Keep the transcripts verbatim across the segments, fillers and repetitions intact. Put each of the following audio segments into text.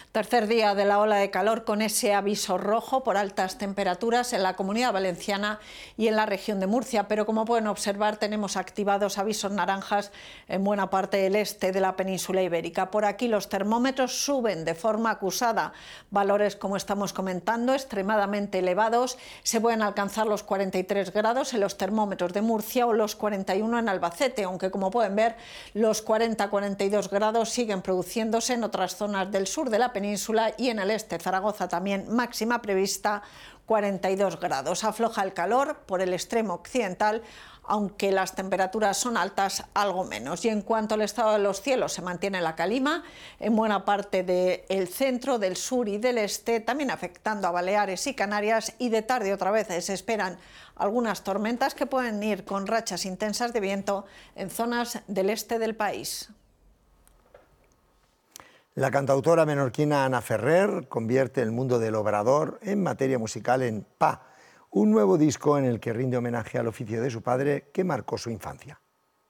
Tercer día de la ola de calor con ese aviso rojo por altas temperaturas en la Comunidad Valenciana y en la región de Murcia, pero como pueden observar tenemos activados avisos naranjas en buena parte del este de la península ibérica. Por aquí los termómetros suben de forma acusada, valores como estamos comentando extremadamente elevados, se pueden alcanzar los cuarenta y tres grados en los termómetros de Murcia o los cuarenta y uno en Albacete, aunque como pueden ver los cuarenta a cuarenta y dos grados siguen produciéndose en otras zonas del sur de la península península y en el este, Zaragoza también máxima prevista cuarenta y dos grados. Afloja el calor por el extremo occidental, aunque las temperaturas son altas, algo menos. Y en cuanto al estado de los cielos, se mantiene la calima en buena parte del centro, del sur y del este, también afectando a Baleares y Canarias, y de tarde otra vez se esperan algunas tormentas que pueden ir con rachas intensas de viento en zonas del este del país. La cantautora menorquina Ana Ferrer convierte el mundo del obrador en materia musical en Pa, un nuevo disco en el que rinde homenaje al oficio de su padre que marcó su infancia.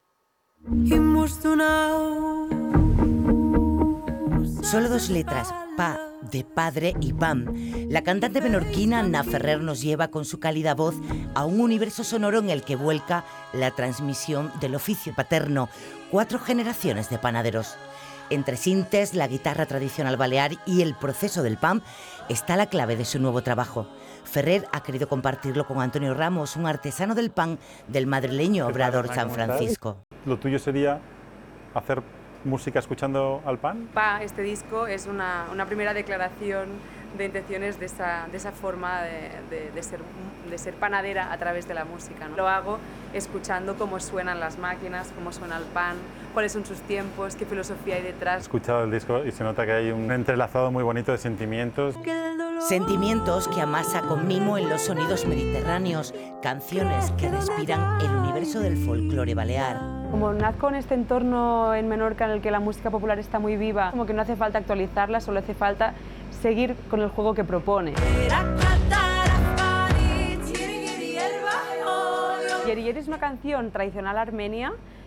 Solo dos letras, Pa, de padre y Pam. La cantante menorquina Ana Ferrer nos lleva con su cálida voz a un universo sonoro en el que vuelca la transmisión del oficio paterno. Cuatro generaciones de panaderos. Entre sintes, la guitarra tradicional balear y el proceso del pan está la clave de su nuevo trabajo. Ferrer ha querido compartirlo con Antonio Ramos, un artesano del pan del madrileño Obrador San Francisco. ¿Lo tuyo sería hacer música escuchando al pan? Pa, este disco es una, una primera declaración de intenciones de esa, de esa forma de, de, de, ser, de ser panadera a través de la música, ¿no? Lo hago escuchando cómo suenan las máquinas, cómo suena el pan, cuáles son sus tiempos, qué filosofía hay detrás. He escuchado el disco y se nota que hay un entrelazado muy bonito de sentimientos. Sentimientos que amasa con mimo en los sonidos mediterráneos, canciones que respiran el universo del folclore balear. Como nazco en este entorno en Menorca en el que la música popular está muy viva, como que no hace falta actualizarla, solo hace falta seguir con el juego que propone. Yeri Yeri es una canción tradicional armenia